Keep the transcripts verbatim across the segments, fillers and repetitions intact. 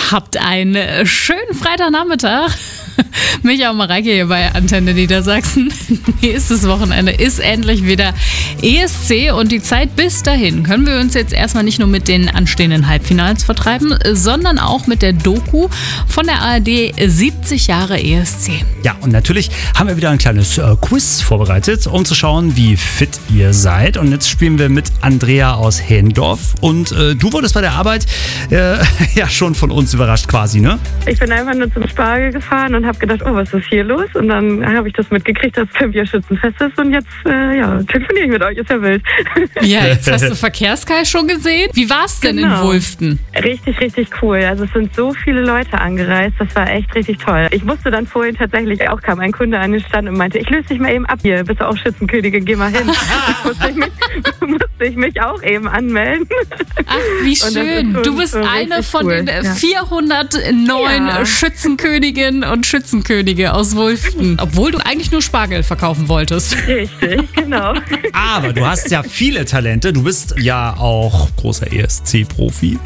Habt einen schönen Freitagnachmittag. Micha und Mareike hier bei Antenne Niedersachsen. Nächstes Wochenende ist endlich wieder E S C und die Zeit bis dahin können wir uns jetzt erstmal nicht nur mit den anstehenden Halbfinals vertreiben, sondern auch mit der Doku von der A R D siebzig Jahre E S C. Ja, und natürlich haben wir wieder ein kleines äh, Quiz vorbereitet, um zu schauen, wie fit ihr seid. Und jetzt spielen wir mit Andrea aus Händorf. Und äh, du wurdest bei der Arbeit äh, ja schon von uns überrascht quasi, ne? Ich bin einfach nur zum Spargel gefahren und habe gedacht, oh, was ist hier los? Und dann habe ich das mitgekriegt, dass Olympiaschützenfest ist und jetzt äh, ja, telefoniere ich mit euch, ist ja wild. Ja, jetzt hast du Verkehrskais schon gesehen. Wie war es denn Genau. in Wulften? Richtig, richtig cool. Also es sind so viele Leute angereist, das war echt richtig toll. Ich musste dann vorhin tatsächlich, auch kam ein Kunde an den Stand und meinte, ich löse dich mal eben ab hier, bist du auch Schützenkönigin, geh mal hin. musste, ich mich, musste ich mich auch eben anmelden. Ach, wie Und das schön. ist schon- Du bist schon eine richtig von cool. den Ja. vierhundertneun Ja. Schützenköniginnen und Schützenkönige aus Wulften. Obwohl du eigentlich nur Spargel verkaufen wolltest. Richtig, genau. Aber du hast ja viele Talente. Du bist ja auch großer E S C-Profi.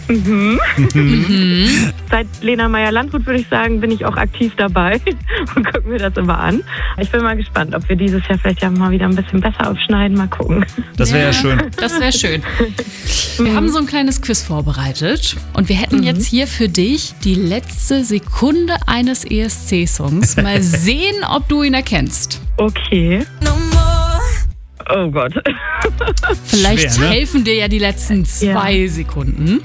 Seit Lena Meyer-Landrut, würde ich sagen, bin ich auch aktiv dabei und gucke mir das immer an. Ich bin mal gespannt, ob wir dieses Jahr vielleicht ja mal wieder ein bisschen besser aufschneiden. Mal gucken. Das wäre ja schön. Das wäre schön. Wir haben so ein kleines Quiz vorbereitet und wir hätten jetzt hier für dich die letzte Sekunde eines E S C-Songs. Mal sehen, ob du ihn erkennst. Okay. Oh Gott. Vielleicht Schwer, ne? helfen dir ja die letzten zwei Sekunden.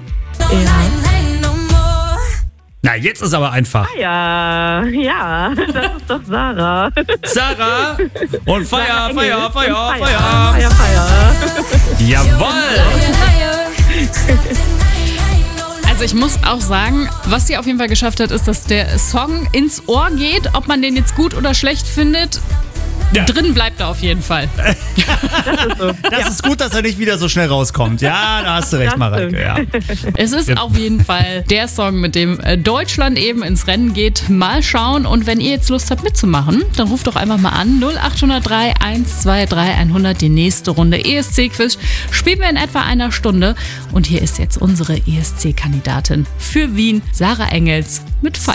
Na, jetzt ist aber einfach. Ja, ja, das ist doch Sarah. Sarah und Feier, Engel. Feier, Feier, Feier, Feier. Feier, Feier. Jawohl. Also ich muss auch sagen, was sie auf jeden Fall geschafft hat, ist, dass der Song ins Ohr geht. Ob man den jetzt gut oder schlecht findet, Ja. drin bleibt er auf jeden Fall. Das ist gut, dass er nicht wieder so schnell rauskommt. Ja, da hast du recht, Das Mareike. Ja. Es ist Ja. auf jeden Fall der Song, mit dem äh, Deutschland eben ins Rennen geht. Mal schauen. Und wenn ihr jetzt Lust habt mitzumachen, dann ruft doch einfach mal an. null acht null drei, eins zwei drei, hundert. Die nächste Runde E S C-Quiz spielen wir in etwa einer Stunde. Und hier ist jetzt unsere E S C-Kandidatin für Wien, Sarah Engels mit Feier.